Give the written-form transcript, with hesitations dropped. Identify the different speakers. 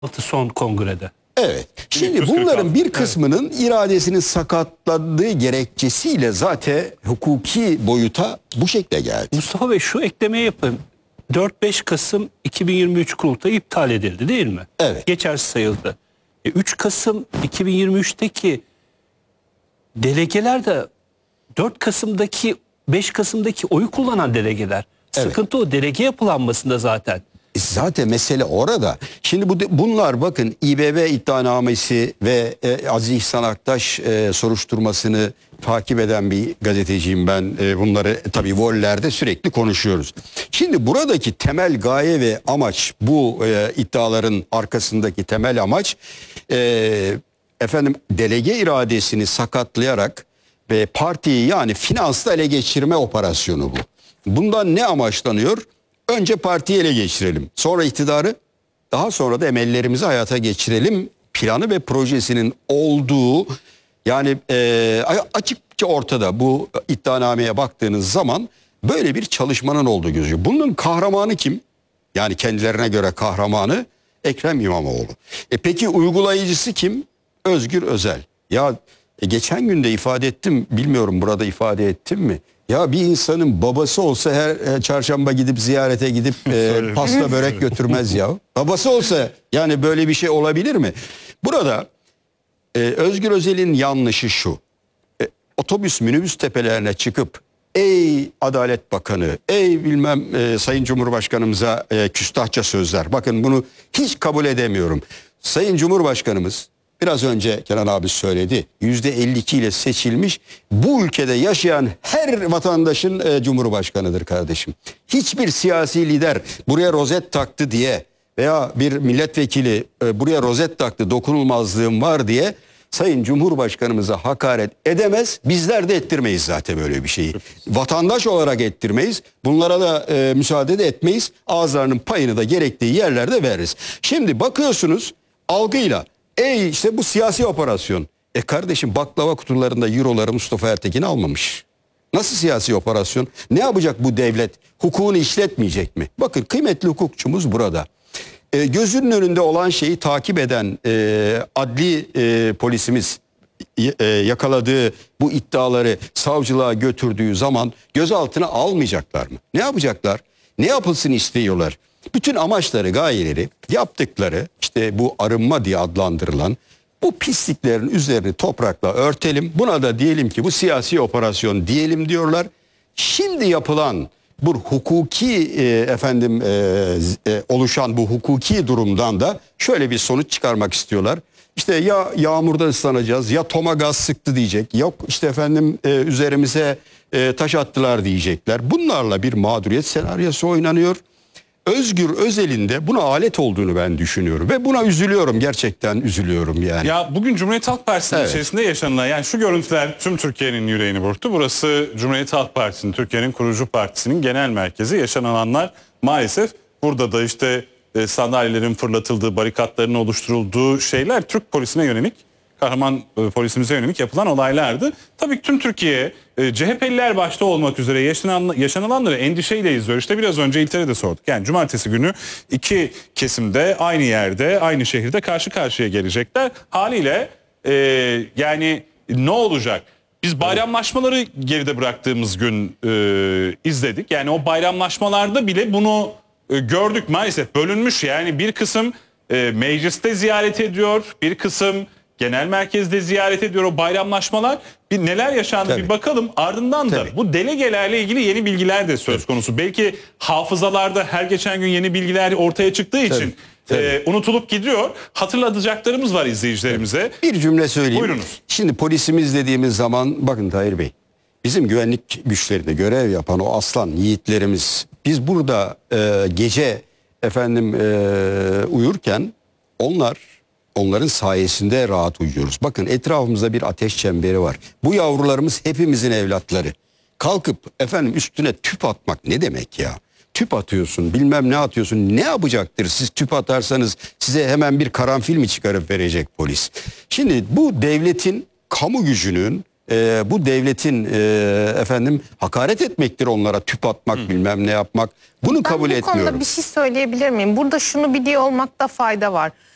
Speaker 1: son kongrede.
Speaker 2: Evet. Şimdi bunların bir kısmının iradesinin sakatladığı gerekçesiyle zaten hukuki boyuta bu şekilde geldi.
Speaker 1: Mustafa Bey, şu eklemeyi yapayım. 4-5 Kasım 2023 kurultayı iptal edildi değil mi?
Speaker 2: Evet.
Speaker 1: Geçersiz sayıldı. 3 Kasım 2023'teki delegeler de 4 Kasım'daki 5 Kasım'daki oyu kullanan delegeler.
Speaker 2: Evet.
Speaker 1: Sıkıntı o delege yapılanmasında zaten.
Speaker 2: Zaten mesele orada. Şimdi bunlar bakın İBB iddianamesi ve Aziz İhsan Aktaş soruşturmasını takip eden bir gazeteciyim ben. Bunları tabii vollerde sürekli konuşuyoruz. Şimdi buradaki temel gaye ve amaç, bu iddiaların arkasındaki temel amaç delege iradesini sakatlayarak ve partiyi, yani finansla ele geçirme operasyonu bu. Bundan ne amaçlanıyor? Önce partiyi ele geçirelim, sonra iktidarı, daha sonra da emellerimizi hayata geçirelim planı ve projesinin olduğu, yani açıkça ortada. Bu iddianameye baktığınız zaman böyle bir çalışmanın olduğu gözüküyor. Bunun kahramanı kim? Yani kendilerine göre kahramanı Ekrem İmamoğlu. Peki uygulayıcısı kim? Özgür Özel. Ya geçen gün de ifade ettim, bilmiyorum burada ifade ettim mi? Ya bir insanın babası olsa her çarşamba gidip ziyarete gidip pasta börek götürmez ya. Babası olsa yani böyle bir şey olabilir mi? Burada Özgür Özel'in yanlışı şu. Otobüs minibüs tepelerine çıkıp ey Adalet Bakanı, ey bilmem Sayın Cumhurbaşkanımıza küstahça sözler. Bakın bunu hiç kabul edemiyorum. Sayın Cumhurbaşkanımız biraz önce Kenan abi söyledi. %52 ile seçilmiş, bu ülkede yaşayan her vatandaşın cumhurbaşkanıdır kardeşim. Hiçbir siyasi lider buraya rozet taktı diye veya bir milletvekili buraya rozet taktı, dokunulmazlığım var diye Sayın Cumhurbaşkanımıza hakaret edemez. Bizler de ettirmeyiz zaten böyle bir şeyi. Vatandaş olarak ettirmeyiz. Bunlara da müsaade de etmeyiz. Ağızlarının payını da gerektiği yerlerde veririz. Şimdi bakıyorsunuz algıyla, işte bu siyasi operasyon. Kardeşim baklava kutularında euroları Mustafa Ertekin almamış. Nasıl siyasi operasyon? Ne yapacak bu devlet? Hukukunu işletmeyecek mi? Bakın kıymetli hukukçumuz burada. Gözünün önünde olan şeyi takip eden adli polisimiz yakaladığı bu iddiaları savcılığa götürdüğü zaman gözaltına almayacaklar mı? Ne yapacaklar? Ne yapılsın istiyorlar? Bütün amaçları, gayeleri, yaptıkları işte bu arınma diye adlandırılan bu pisliklerin üzerini toprakla örtelim. Buna da diyelim ki bu siyasi operasyon diyelim diyorlar. Şimdi yapılan bu hukuki oluşan bu hukuki durumdan da şöyle bir sonuç çıkarmak istiyorlar. İşte ya yağmurda ıslanacağız, ya Toma gaz sıktı diyecek, yok işte üzerimize taş attılar diyecekler. Bunlarla bir mağduriyet senaryosu oynanıyor. Özgür Özel'in de buna alet olduğunu ben düşünüyorum ve buna üzülüyorum, gerçekten üzülüyorum yani.
Speaker 3: Ya bugün Cumhuriyet Halk Partisi'nin içerisinde yaşanılan, yani şu görüntüler tüm Türkiye'nin yüreğini burktu. Burası Cumhuriyet Halk Partisi'nin, Türkiye'nin kurucu partisinin genel merkezi. Yaşananlar maalesef burada da işte sandalyelerin fırlatıldığı, barikatların oluşturulduğu şeyler Türk polisine yönelik, kahraman polisimize yönelik yapılan olaylardı. Tabii ki tüm Türkiye, CHP'liler başta olmak üzere yaşanılanları endişeyle izliyor. İşte biraz önce İlter'e de sorduk. Yani cumartesi günü iki kesimde aynı yerde, aynı şehirde karşı karşıya gelecekler. Haliyle yani ne olacak? Biz bayramlaşmaları geride bıraktığımız gün izledik. Yani o bayramlaşmalarda bile bunu gördük, maalesef bölünmüş. Yani bir kısım mecliste ziyaret ediyor, bir kısım genel merkezde ziyaret ediyor. O bayramlaşmalar, bir neler yaşandı
Speaker 2: Tabii.
Speaker 3: bir bakalım. Ardından da bu delegelerle ilgili yeni bilgiler de söz konusu. Belki hafızalarda her geçen gün yeni bilgiler ortaya çıktığı için unutulup gidiyor. Hatırlatacaklarımız var izleyicilerimize.
Speaker 2: Bir cümle söyleyeyim.
Speaker 3: Buyurunuz.
Speaker 2: Şimdi polisimiz dediğimiz zaman bakın Tahir Bey, bizim güvenlik güçlerinde görev yapan o aslan yiğitlerimiz, biz burada gece uyurken onların sayesinde rahat uyuyoruz. Bakın etrafımızda bir ateş çemberi var. Bu yavrularımız hepimizin evlatları. Kalkıp üstüne tüp atmak ne demek ya? Tüp atıyorsun, bilmem ne atıyorsun. Ne yapacaktır? Siz tüp atarsanız size hemen bir karanfil mi çıkarıp verecek polis? Şimdi bu devletin, kamu gücünün, bu devletin hakaret etmektir onlara, tüp atmak, bilmem ne yapmak. Bunu kabul etmiyorum.
Speaker 4: Bu konuda bir şey söyleyebilir miyim? Burada şunu biliyor olmakta fayda var.